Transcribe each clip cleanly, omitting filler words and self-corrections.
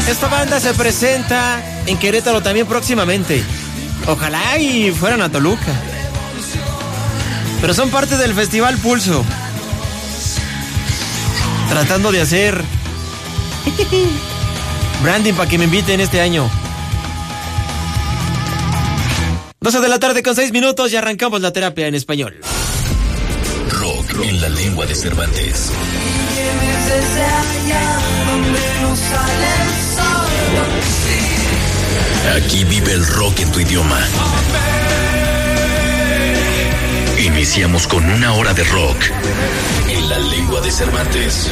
Esta banda se presenta en Querétaro también próximamente. Ojalá y fueran a Toluca. Pero son parte del Festival Pulso. Tratando de hacer branding para que me inviten este año. 12 de la tarde con 6 minutos y arrancamos la terapia en español. Rock en la lengua de Cervantes. Aquí vive el rock en tu idioma. Iniciamos con una hora de rock en la lengua de Cervantes.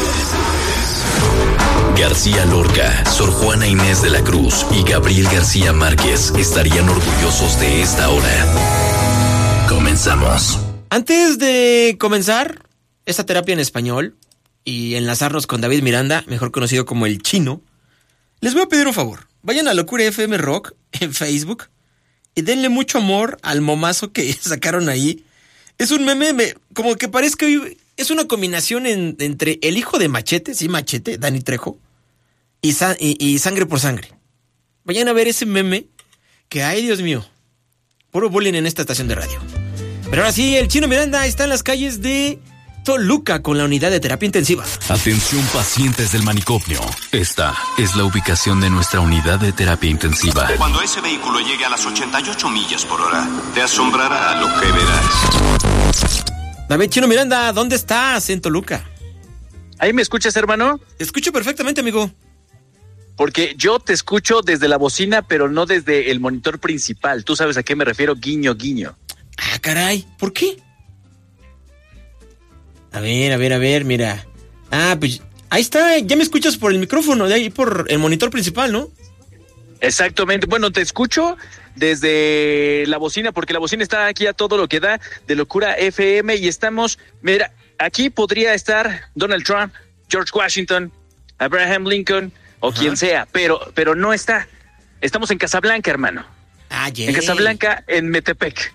García Lorca, Sor Juana Inés de la Cruz y Gabriel García Márquez estarían orgullosos de esta hora. Comenzamos. Antes de comenzar esta terapia en español y enlazarnos con David Miranda, mejor conocido como El Chino, les voy a pedir un favor. Vayan a Locura FM Rock en Facebook y denle mucho amor al momazo que sacaron ahí. Es un meme, como que parezca, es una combinación entre el hijo de Machete, sí, Machete, Dani Trejo, y Sangre por Sangre. Vayan a ver ese meme que, ay, Dios mío, puro bullying en esta estación de radio. Pero ahora sí, El Chino Miranda está en las calles de Toluca con la unidad de terapia intensiva. Atención pacientes del manicomio. Esta es la ubicación de nuestra unidad de terapia intensiva. Cuando ese vehículo llegue a las 88 millas por hora, te asombrará lo que verás. David Chino Miranda, ¿dónde estás en Toluca? ¿Ahí me escuchas, hermano? Te escucho perfectamente, amigo. Porque yo te escucho desde la bocina, pero no desde el monitor principal. Tú sabes a qué me refiero, guiño, guiño. Ah, caray, ¿por qué? A ver, mira. Ah, pues ahí está, ya me escuchas por el micrófono, de ahí por el monitor principal, ¿no? Exactamente, bueno, te escucho desde la bocina, porque la bocina está aquí a todo lo que da de Locura FM y estamos, mira, aquí podría estar Donald Trump, George Washington, Abraham Lincoln o quien sea, pero no está. Estamos en Casablanca, hermano. Ah, yeah. En Casablanca, en Metepec.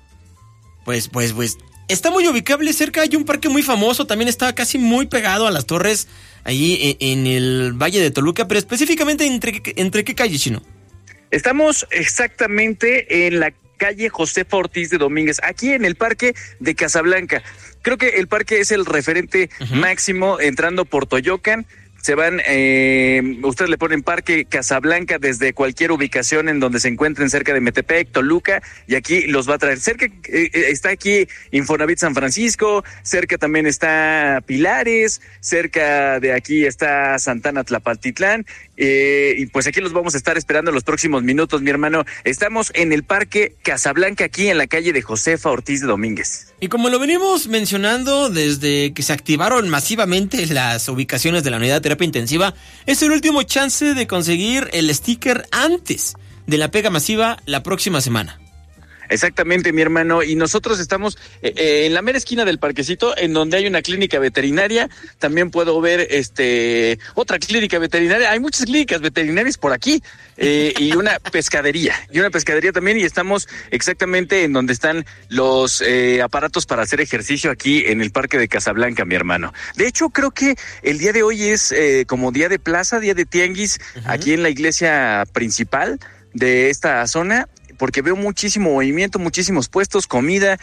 Pues, está muy ubicable, cerca hay un parque muy famoso, también está casi muy pegado a las torres, ahí en el Valle de Toluca, pero específicamente ¿entre qué calle, Chino? Estamos exactamente en la calle Josefa Ortiz de Domínguez, aquí en el parque de Casablanca. Creo que el parque es el referente máximo entrando por Toyocan. Se van, ustedes le ponen Parque Casablanca desde cualquier ubicación en donde se encuentren cerca de Metepec, Toluca, y aquí los va a traer. Cerca está aquí Infonavit San Francisco, cerca también está Pilares, cerca de aquí está Santana Tlapaltitlán, y pues aquí los vamos a estar esperando los próximos minutos, mi hermano. Estamos en el Parque Casablanca, aquí en la calle de Josefa Ortiz de Domínguez. Y como lo venimos mencionando desde que se activaron masivamente las ubicaciones de la unidad de terapia intensiva, es el último chance de conseguir el sticker antes de la pega masiva la próxima semana. Exactamente, mi hermano, y nosotros estamos en la mera esquina del parquecito, en donde hay una clínica veterinaria. También puedo ver otra clínica veterinaria. Hay muchas clínicas veterinarias por aquí, y una pescadería también, y estamos exactamente en donde están los aparatos para hacer ejercicio aquí en el Parque de Casablanca, mi hermano. De hecho, creo que el día de hoy es como día de plaza, día de tianguis, aquí en la iglesia principal de esta zona, porque veo muchísimo movimiento, muchísimos puestos, comida,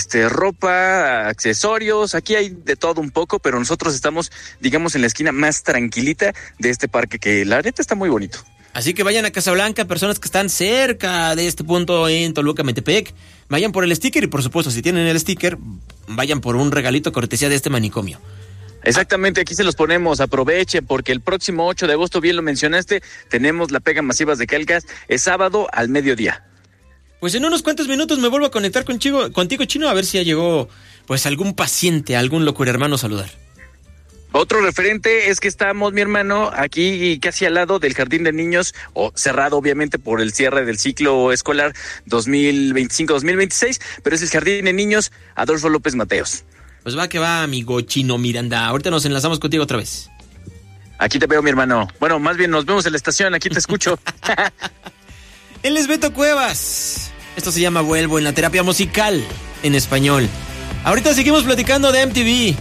ropa, accesorios. Aquí hay de todo un poco, pero nosotros estamos, digamos, en la esquina más tranquilita de este parque, que la neta está muy bonito. Así que vayan a Casablanca, personas que están cerca de este punto en Toluca, Metepec, vayan por el sticker y, por supuesto, si tienen el sticker, vayan por un regalito cortesía de este manicomio. Exactamente, aquí se los ponemos, aprovechen, porque el próximo 8 de agosto, bien lo mencionaste, tenemos la pega masivas de Calcas, es sábado al mediodía. Pues en unos cuantos minutos me vuelvo a conectar contigo, Chino, a ver si ya llegó pues algún paciente, algún locura hermano a saludar. Otro referente es que estamos, mi hermano, aquí casi al lado del Jardín de Niños, cerrado obviamente por el cierre del ciclo escolar 2025-2026, pero es el Jardín de Niños Adolfo López Mateos. Pues va que va, amigo Chino Miranda, ahorita nos enlazamos contigo otra vez. Aquí te veo, mi hermano. Bueno, más bien nos vemos en la estación, aquí te escucho. Él es Beto Cuevas. Esto se llama Vuelvo en la terapia musical en español. Ahorita seguimos platicando de MTV.